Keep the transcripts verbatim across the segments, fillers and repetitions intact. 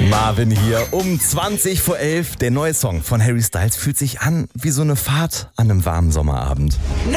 Marvin hier um zwanzig vor elf. Der neue Song von Harry Styles fühlt sich an wie so eine Fahrt an einem warmen Sommerabend.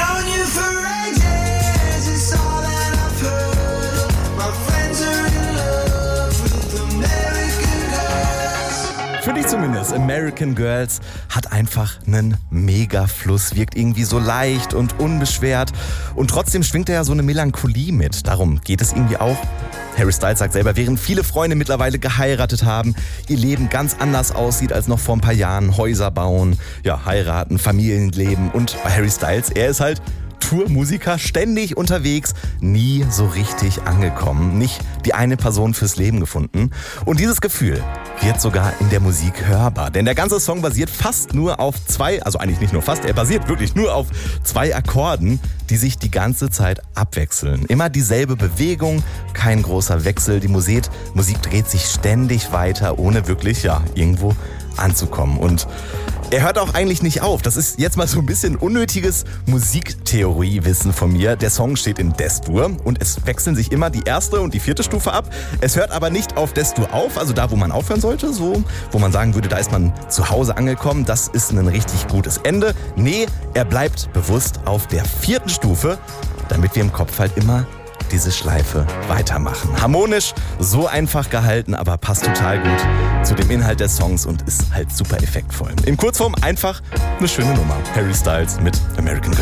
Für dich zumindest. American Girls hat einfach einen Mega-Fluss, wirkt irgendwie so leicht und unbeschwert und trotzdem schwingt er ja so eine Melancholie mit. Darum geht es irgendwie auch. Harry Styles sagt selber, während viele Freunde mittlerweile geheiratet haben, ihr Leben ganz anders aussieht als noch vor ein paar Jahren. Häuser bauen, ja, heiraten, Familienleben und bei Harry Styles, er ist halt Tourmusiker, ständig unterwegs, nie so richtig angekommen, nicht die eine Person fürs Leben gefunden. Und dieses Gefühl wird sogar in der Musik hörbar, denn der ganze Song basiert fast nur auf zwei, also eigentlich nicht nur fast, er basiert wirklich nur auf zwei Akkorden, die sich die ganze Zeit abwechseln. Immer dieselbe Bewegung, kein großer Wechsel, die Musik, Musik dreht sich ständig weiter, ohne wirklich, ja, irgendwo anzukommen. Und er hört auch eigentlich nicht auf. Das ist jetzt mal so ein bisschen unnötiges Musiktheoriewissen von mir. Der Song steht in Des-Dur und es wechseln sich immer die erste und die vierte Stufe ab. Es hört aber nicht auf Des-Dur auf, also da, wo man aufhören sollte, so, wo man sagen würde, da ist man zu Hause angekommen. Das ist ein richtig gutes Ende. Nee, er bleibt bewusst auf der vierten Stufe, damit wir im Kopf halt immer diese Schleife weitermachen. Harmonisch, so einfach gehalten, aber passt total gut zu dem Inhalt des Songs und ist halt super effektvoll. In Kurzform einfach eine schöne Nummer. Harry Styles mit American Girl.